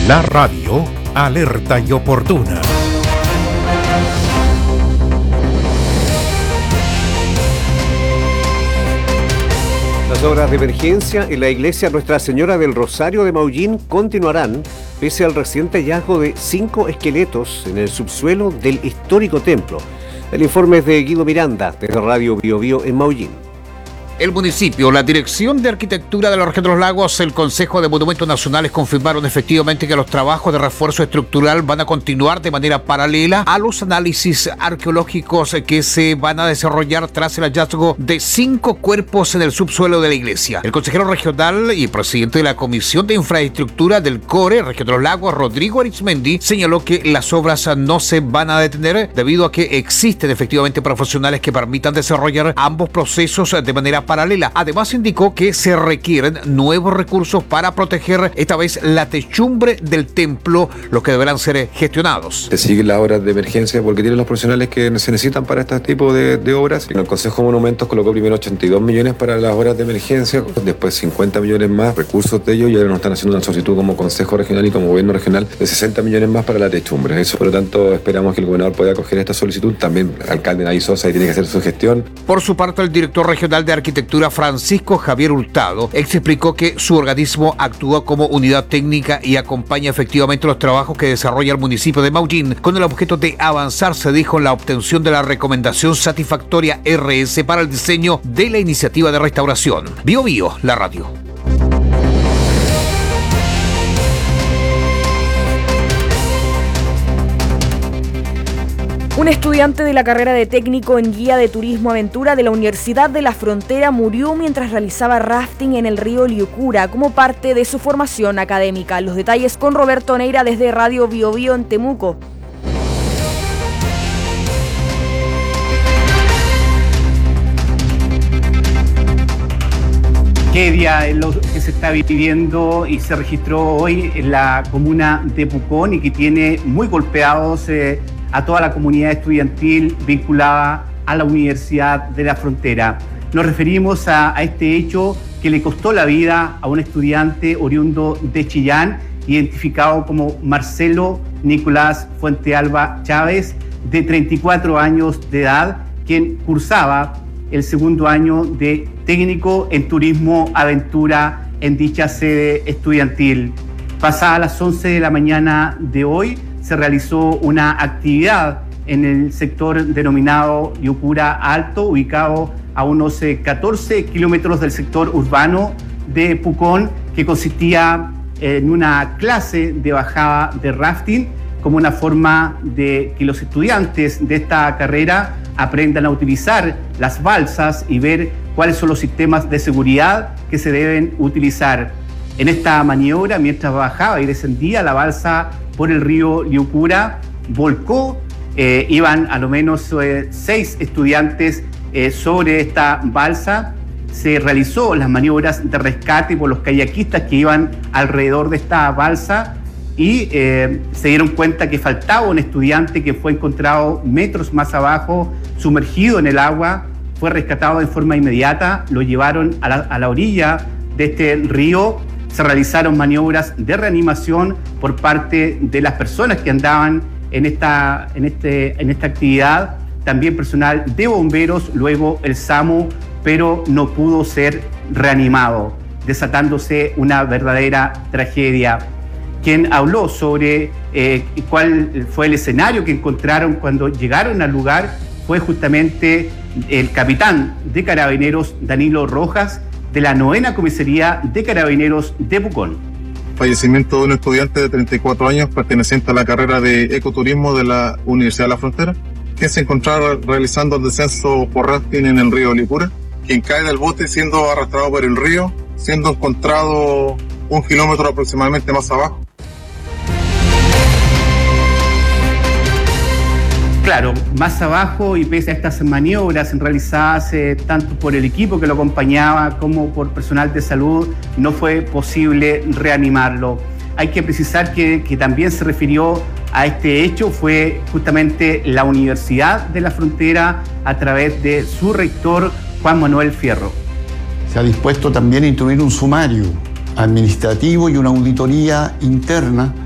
La radio alerta y oportuna. Las obras de emergencia en la iglesia Nuestra Señora del Rosario de Maullín continuarán pese al reciente hallazgo de 5 esqueletos en el subsuelo del histórico templo. El informe es de Guido Miranda, desde Radio Biobío en Maullín. El municipio, la Dirección de Arquitectura de la Región de los Lagos, el Consejo de Monumentos Nacionales confirmaron efectivamente que los trabajos de refuerzo estructural van a continuar de manera paralela a los análisis arqueológicos que se van a desarrollar tras el hallazgo de 5 cuerpos en el subsuelo de la iglesia. El consejero regional y presidente de la Comisión de Infraestructura del CORE, Región de los Lagos, Rodrigo Arizmendi, señaló que las obras no se van a detener debido a que existen efectivamente profesionales que permitan desarrollar ambos procesos de manera paralela. Además indicó que se requieren nuevos recursos para proteger esta vez la techumbre del templo, los que deberán ser gestionados. Se siguen las obras de emergencia porque tienen los profesionales que se necesitan para este tipo de obras. El Consejo de Monumentos colocó primero 82 millones para las obras de emergencia, después 50 millones más, recursos de ellos, y ahora nos están haciendo una solicitud como Consejo Regional y como Gobierno Regional de 60 millones más para la techumbre. Eso, por lo tanto, esperamos que el gobernador pueda acoger esta solicitud. También el alcalde Nay Sosa tiene que hacer su gestión. Por su parte, el director regional de Arquitectura Francisco Javier Hurtado explicó que su organismo actúa como unidad técnica y acompaña efectivamente los trabajos que desarrolla el municipio de Maullín con el objeto de avanzar, se dijo, en la obtención de la recomendación satisfactoria RS para el diseño de la iniciativa de restauración. Biobío, la radio. Un estudiante de la carrera de técnico en guía de turismo aventura de la Universidad de la Frontera murió mientras realizaba rafting en el río Liucura como parte de su formación académica. Los detalles con Roberto Neira desde Radio Biobío en Temuco. Qué día es lo que se está viviendo y se registró hoy en la comuna de Pucón y que tiene muy golpeados a toda la comunidad estudiantil vinculada a la Universidad de la Frontera. Nos referimos a este hecho que le costó la vida a un estudiante oriundo de Chillán, identificado como Marcelo Nicolás Fuentealba Chávez, de 34 años de edad, quien cursaba el segundo año de técnico en turismo aventura en dicha sede estudiantil. Pasadas las 11 de la mañana de hoy, se realizó una actividad en el sector denominado Liucura Alto, ubicado a unos 14 kilómetros del sector urbano de Pucón, que consistía en una clase de bajada de rafting como una forma de que los estudiantes de esta carrera aprendan a utilizar las balsas y ver cuáles son los sistemas de seguridad que se deben utilizar. En esta maniobra, mientras bajaba y descendía la balsa por el río Liucura, volcó, iban a lo menos 6 estudiantes sobre esta balsa. Se realizó las maniobras de rescate por los kayakistas que iban alrededor de esta balsa y se dieron cuenta que faltaba un estudiante que fue encontrado metros más abajo, sumergido en el agua. Fue rescatado de forma inmediata, lo llevaron a la orilla de este río. Se realizaron maniobras de reanimación por parte de las personas que andaban en esta actividad, también personal de bomberos, luego el SAMU, pero no pudo ser reanimado, desatándose una verdadera tragedia. Quien habló sobre cuál fue el escenario que encontraron cuando llegaron al lugar fue justamente el capitán de Carabineros, Danilo Rojas, de la 9ª Comisaría de Carabineros de Pucón. Fallecimiento de un estudiante de 34 años perteneciente a la carrera de ecoturismo de la Universidad de la Frontera, que se encontraba realizando el descenso por rafting en el río Liucura, quien cae del bote siendo arrastrado por el río, siendo encontrado 1 kilómetro aproximadamente más abajo. Claro, más abajo, y pese a estas maniobras realizadas tanto por el equipo que lo acompañaba como por personal de salud, no fue posible reanimarlo. Hay que precisar que también se refirió a este hecho, fue justamente la Universidad de la Frontera a través de su rector, Juan Manuel Fierro. Se ha dispuesto también a instruir un sumario administrativo y una auditoría interna